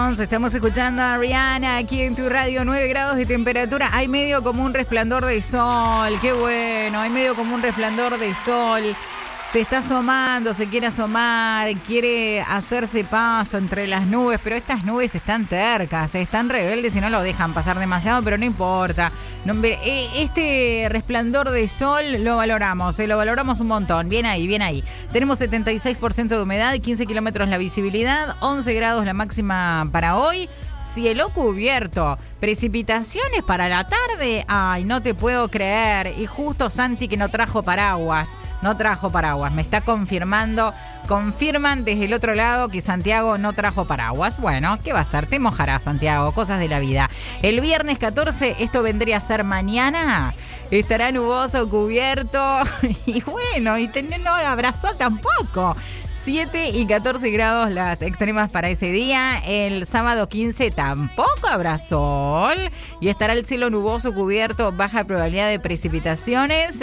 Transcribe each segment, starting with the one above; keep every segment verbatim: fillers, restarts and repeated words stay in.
Estamos escuchando a Rihanna aquí en tu radio, nueve grados de temperatura. Hay medio como un resplandor de sol, qué bueno, hay medio como un resplandor de sol. Se está asomando, se quiere asomar, quiere hacerse paso entre las nubes, pero estas nubes están tercas, están rebeldes y no lo dejan pasar demasiado, pero no importa. No, este resplandor de sol lo valoramos, eh, lo valoramos un montón. Bien ahí, bien ahí. Tenemos setenta y seis por ciento de humedad, quince kilómetros la visibilidad, once grados la máxima para hoy. Cielo cubierto, precipitaciones para la tarde, ay, no te puedo creer. Y justo Santi que no trajo paraguas, no trajo paraguas, me está confirmando, confirman desde el otro lado que Santiago no trajo paraguas. Bueno, ¿qué va a hacer? Te mojarás, Santiago, cosas de la vida. El viernes catorce, esto vendría a ser mañana, estará nuboso, cubierto, y bueno, y no abrazó tampoco. siete y catorce grados las extremas para ese día. El sábado quince tampoco habrá sol y estará el cielo nuboso, cubierto, baja probabilidad de precipitaciones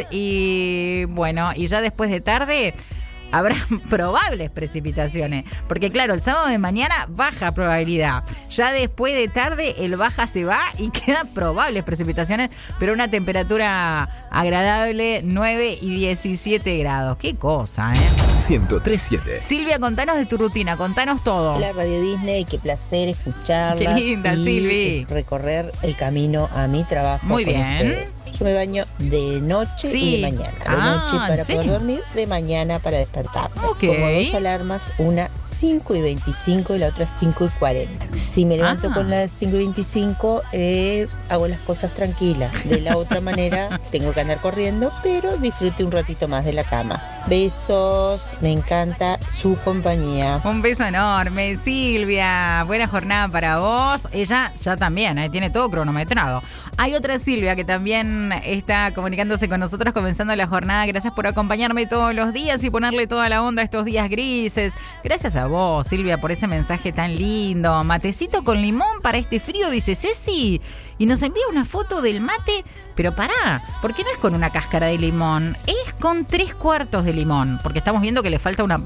y bueno, y ya después de tarde habrá probables precipitaciones, porque claro, el sábado de mañana baja probabilidad, ya después de tarde el baja se va y quedan probables precipitaciones, pero una temperatura agradable, nueve y diecisiete grados. Qué cosa, ¿eh? ciento tres punto siete. Silvia, contanos de tu rutina, contanos todo. Hola Radio Disney, qué placer escucharla. Qué linda, y Silvi. recorrer el camino a mi trabajo. Muy con bien. ustedes. Yo me baño de noche Sí. y de mañana. De Ah, noche para ¿en serio? poder dormir, de mañana para despertarme. Ok. Pongo dos alarmas, una cinco y veinticinco y la otra cinco y cuarenta. Si me levanto Ah. con la cinco y veinticinco, eh, hago las cosas tranquilas. De la otra manera, tengo que andar corriendo, pero disfrute un ratito más de la cama. Besos, me encanta su compañía. Un beso enorme, Silvia. Buena jornada para vos. Ella ya también, ¿eh? Tiene todo cronometrado. Hay otra Silvia que también está comunicándose con nosotros comenzando la jornada. Gracias por acompañarme todos los días y ponerle toda la onda a estos días grises. Gracias a vos, Silvia, por ese mensaje tan lindo. Matecito con limón para este frío, dice Ceci. Y nos envía una foto del mate, pero pará, porque no es con una cáscara de limón, es con tres cuartos de limón, porque estamos viendo que le falta una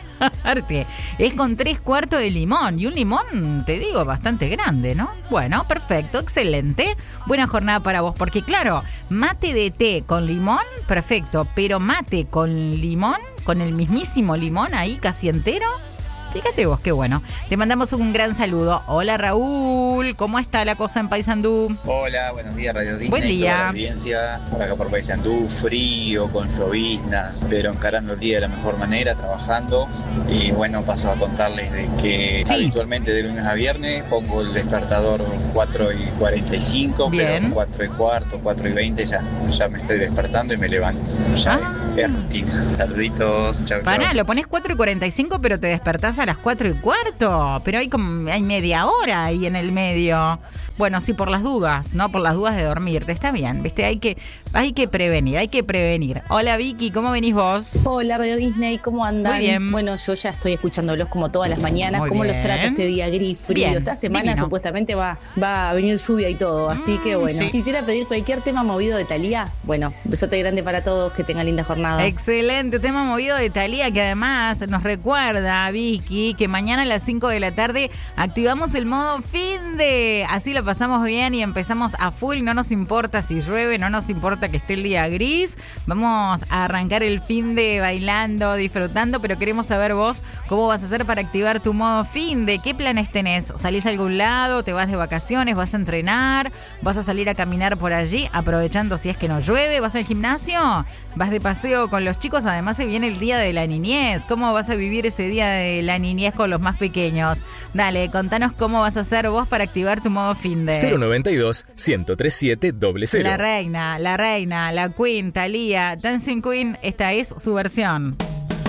parte. Es con tres cuartos de limón, y un limón, te digo, bastante grande, ¿no? Bueno, perfecto, excelente. Buena jornada para vos, porque claro, mate de té con limón, perfecto, pero mate con limón, con el mismísimo limón ahí casi entero. Fíjate vos, qué bueno. Te mandamos un gran saludo. Hola Raúl, ¿cómo está la cosa en Paysandú? Hola, buenos días Radio Disney. Buen día. Toda la audiencia, por acá por Paysandú, frío, con llovizna, pero encarando el día de la mejor manera, trabajando. Y bueno, paso a contarles de que Sí. habitualmente de lunes a viernes pongo el despertador cuatro y cuarenta y cinco, Bien. pero cuatro y cuarto, cuatro y veinte ya, ya me estoy despertando y me levanto. Ya Ah. es, es rutina. Saluditos, chau, Pará, chau. lo pones cuatro y cuarenta y cinco, pero te despertás a las cuatro y cuarto. Pero hay como hay media hora ahí en el medio. Bueno, sí, por las dudas, ¿no? Por las dudas de dormirte. Está bien, ¿viste? Hay que, hay que prevenir, hay que prevenir. Hola Vicky, ¿cómo venís vos? Hola Radio Disney, ¿cómo andan? Muy bien. Bueno, yo ya estoy escuchándolos como todas las mañanas. Muy ¿Cómo bien. los trata este día gris, frío? Bien, Esta semana divino. supuestamente va, va a venir lluvia y todo, así que bueno. sí. Quisiera pedir cualquier tema movido de Thalía. Bueno, besote grande para todos, que tengan linda jornada. Excelente, tema movido de Thalía, que además nos recuerda, Vicky, que mañana a las cinco de la tarde activamos el modo fin de. Así lo pasamos bien y empezamos a full. No nos importa si llueve, no nos importa que esté el día gris. Vamos a arrancar el fin de bailando, disfrutando, pero queremos saber vos cómo vas a hacer para activar tu modo fin de. ¿Qué planes tenés? ¿Salís a algún lado? ¿Te vas de vacaciones? ¿Vas a entrenar? ¿Vas a salir a caminar por allí aprovechando si es que no llueve? ¿Vas al gimnasio? ¿Vas de paseo con los chicos? Además se viene el día de la niñez. ¿Cómo vas a vivir ese día de la niñez con los más pequeños? Dale, contanos cómo vas a hacer vos para activar tu modo fin de. cero noventa y dos, ciento treinta y siete, doble cero. La reina, la reina, la queen, Thalía, Dancing Queen, esta es su versión.